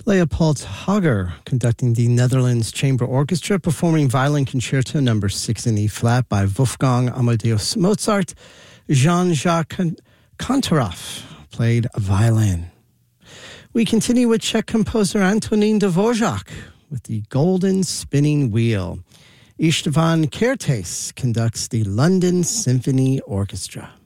Leopold Hager conducting the Netherlands Chamber Orchestra, performing Violin Concerto No. 6 in E-flat by Wolfgang Amadeus Mozart. Jean-Jacques Kantorov played violin. We continue with Czech composer Antonín Dvořák with the Golden Spinning Wheel. Istvan Kertész conducts the London Symphony Orchestra.